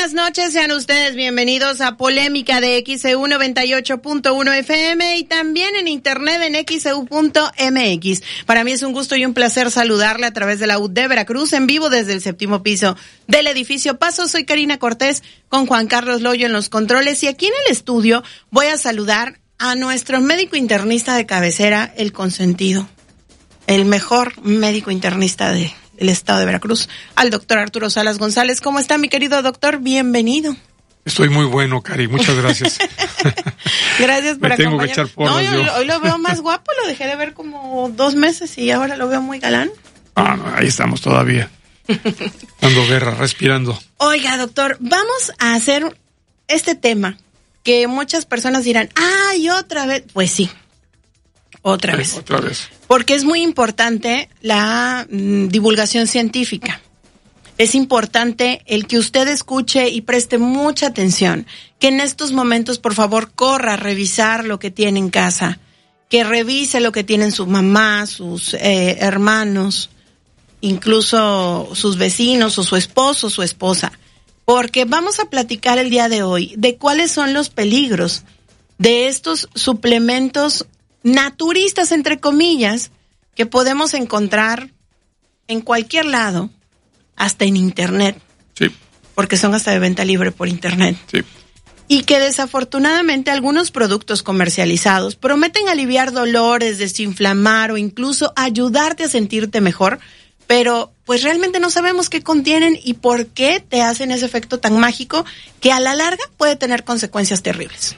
buenas noches, sean ustedes bienvenidos a Polémica de XEU 98.1 FM y también en internet en XEU.mx. Para mí es un gusto y un placer saludarle a través de la UD de Veracruz en vivo desde el 7º piso del edificio Paso. Soy Karina Cortés con Juan Carlos Loyo en los controles y aquí en el estudio voy a saludar a nuestro médico internista de cabecera, el consentido, el mejor médico internista del estado de Veracruz, al doctor Arturo Salas González. ¿Cómo está, mi querido doctor? Bienvenido. Estoy muy bueno, Cari, muchas gracias. Gracias por acompañarme. Tengo que echar porras. No, hoy lo veo más guapo, lo dejé de ver como 2 meses y ahora lo veo muy galán. Ah, no, ahí estamos todavía, dando guerra, respirando. Oiga, doctor, vamos a hacer este tema que muchas personas dirán, ¡ay, otra vez! Pues sí, otra vez. Otra vez. Porque es muy importante la divulgación científica. Es importante el que usted escuche y preste mucha atención. Que en estos momentos, por favor, corra a revisar lo que tiene en casa. Que revise lo que tienen su mamá, sus hermanos, incluso sus vecinos o su esposo o su esposa. Porque vamos a platicar el día de hoy de cuáles son los peligros de estos suplementos naturistas, entre comillas, que podemos encontrar en cualquier lado, hasta en internet. Sí. Porque son hasta de venta libre por internet. Sí. Y que desafortunadamente algunos productos comercializados prometen aliviar dolores, desinflamar o incluso ayudarte a sentirte mejor, pero pues realmente no sabemos qué contienen y por qué te hacen ese efecto tan mágico que a la larga puede tener consecuencias terribles.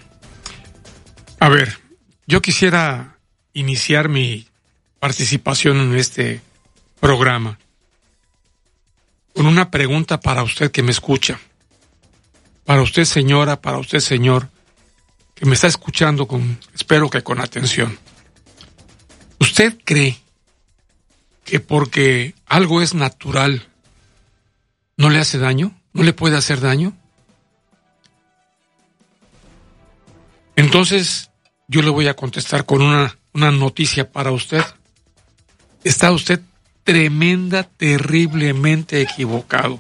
A ver, yo quisiera iniciar mi participación en este programa con una pregunta para usted que me escucha. Para usted, señora, para usted, señor, que me está escuchando espero que con atención. ¿Usted cree que porque algo es natural no le hace daño? ¿No le puede hacer daño? Entonces, yo le voy a contestar con una noticia para usted. Está usted terriblemente equivocado.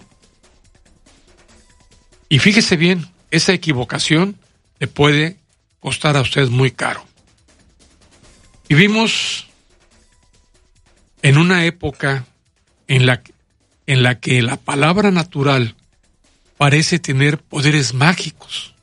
Y fíjese bien, esa equivocación le puede costar a usted muy caro. Vivimos en una época en la que la palabra natural parece tener poderes mágicos.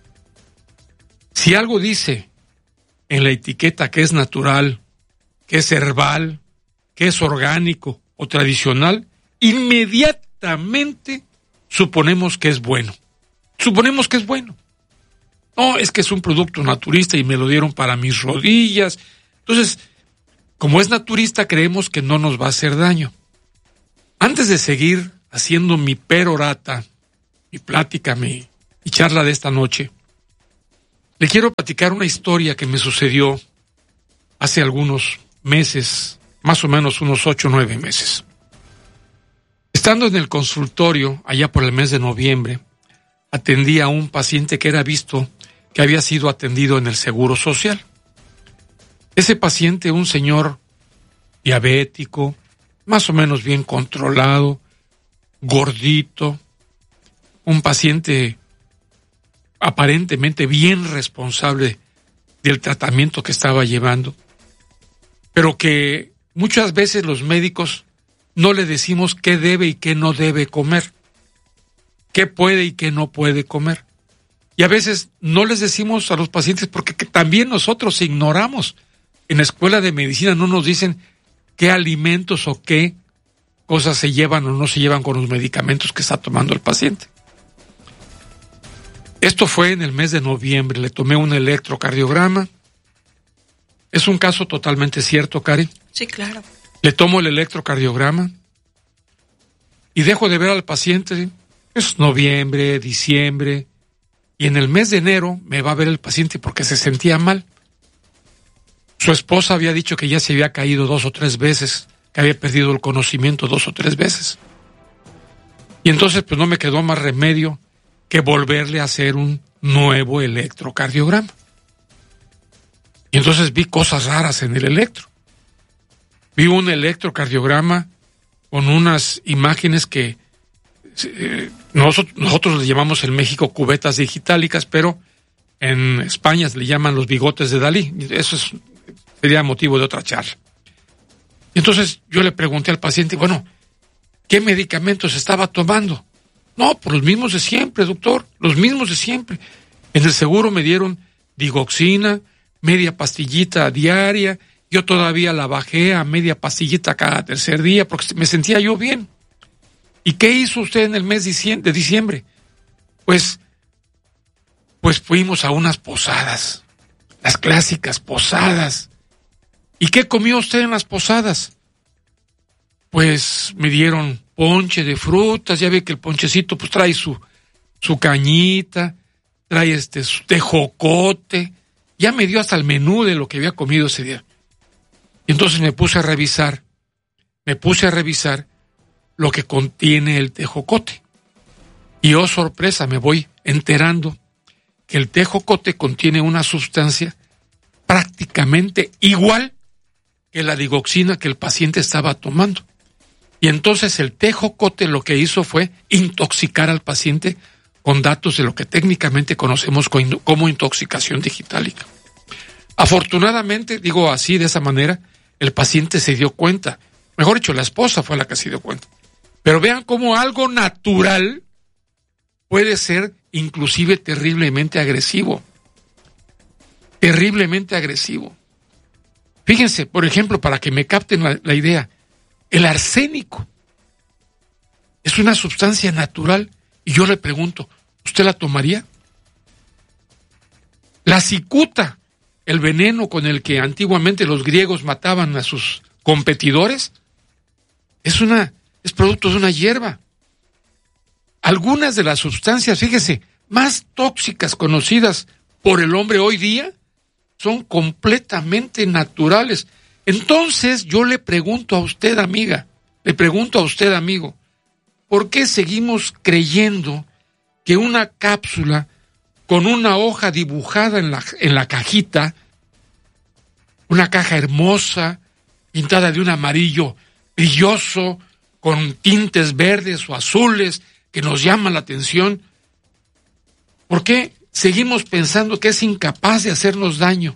Si algo dice en la etiqueta que es natural, que es herbal, que es orgánico o tradicional, inmediatamente suponemos que es bueno. Suponemos que es bueno. No, es que es un producto naturista y me lo dieron para mis rodillas. Entonces, como es naturista, creemos que no nos va a hacer daño. Antes de seguir haciendo mi perorata, mi plática, mi charla de esta noche, le quiero platicar una historia que me sucedió hace algunos meses, más o menos unos 8 o 9 meses. Estando en el consultorio, allá por el mes de noviembre, atendí a un paciente que era visto que había sido atendido en el Seguro Social. Ese paciente, un señor diabético, más o menos bien controlado, gordito, un paciente aparentemente bien responsable del tratamiento que estaba llevando, pero que muchas veces los médicos no le decimos qué debe y qué no debe comer, qué puede y qué no puede comer. Y a veces no les decimos a los pacientes porque también nosotros ignoramos. En la escuela de medicina no nos dicen qué alimentos o qué cosas se llevan o no se llevan con los medicamentos que está tomando el paciente. Esto fue en el mes de noviembre, le tomé un electrocardiograma. Es un caso totalmente cierto, Cari. Sí, claro. Le tomo el electrocardiograma y dejo de ver al paciente. Es noviembre, diciembre, y en el mes de enero me va a ver el paciente porque se sentía mal. Su esposa había dicho que ya se había caído 2 o 3 veces, que había perdido el conocimiento 2 o 3 veces. Y entonces pues no me quedó más remedio que volverle a hacer un nuevo electrocardiograma. Y entonces vi cosas raras en el electro. Vi un electrocardiograma con unas imágenes que nosotros le llamamos en México cubetas digitálicas, pero en España se le llaman los bigotes de Dalí. Eso sería motivo de otra charla. Entonces yo le pregunté al paciente, bueno, ¿qué medicamentos estaba tomando? No, por los mismos de siempre, doctor, los mismos de siempre. En el seguro me dieron digoxina, media pastillita diaria, yo todavía la bajé a media pastillita cada tercer día porque me sentía yo bien. ¿Y qué hizo usted en el mes de diciembre? Pues fuimos a unas posadas, las clásicas posadas. ¿Y qué comió usted en las posadas? Pues me dieron ponche de frutas, ya ve que el ponchecito pues trae su cañita, trae su tejocote, ya me dio hasta el menú de lo que había comido ese día. Y entonces me puse a revisar lo que contiene el tejocote. Y oh sorpresa, me voy enterando que el tejocote contiene una sustancia prácticamente igual que la digoxina que el paciente estaba tomando. Y entonces el tejocote lo que hizo fue intoxicar al paciente con datos de lo que técnicamente conocemos como intoxicación digitálica. Afortunadamente, digo así, de esa manera, el paciente se dio cuenta. Mejor dicho, la esposa fue la que se dio cuenta. Pero vean cómo algo natural puede ser inclusive terriblemente agresivo. Terriblemente agresivo. Fíjense, por ejemplo, para que me capten la idea, el arsénico es una sustancia natural y yo le pregunto, ¿usted la tomaría? La cicuta, el veneno con el que antiguamente los griegos mataban a sus competidores, es producto de una hierba. Algunas de las sustancias, fíjese, más tóxicas conocidas por el hombre hoy día son completamente naturales. Entonces yo le pregunto a usted, amiga, le pregunto a usted, amigo, ¿por qué seguimos creyendo que una cápsula con una hoja dibujada en la cajita, una caja hermosa, pintada de un amarillo brilloso, con tintes verdes o azules que nos llaman la atención, ¿por qué seguimos pensando que es incapaz de hacernos daño?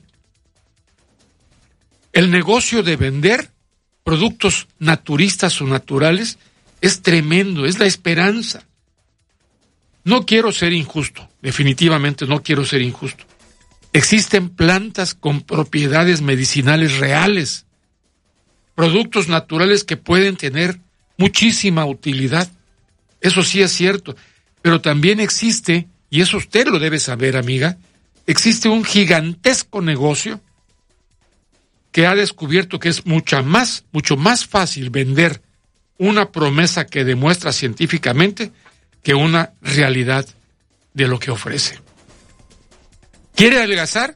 El negocio de vender productos naturistas o naturales es tremendo, es la esperanza. No quiero ser injusto, definitivamente no quiero ser injusto. Existen plantas con propiedades medicinales reales, productos naturales que pueden tener muchísima utilidad. Eso sí es cierto, pero también existe, y eso usted lo debe saber, amiga, existe un gigantesco negocio que ha descubierto que es mucho más fácil vender una promesa que demuestra científicamente que una realidad de lo que ofrece. ¿Quiere adelgazar?